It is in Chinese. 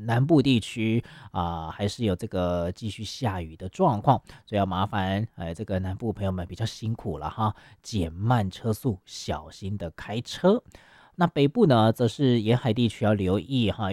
南部地区还是有这个继续下雨的状况，所以要麻烦这个南部朋友们比较辛苦了哈，减慢车速，小心的开车。那北部呢，则是沿海地区要留意哈。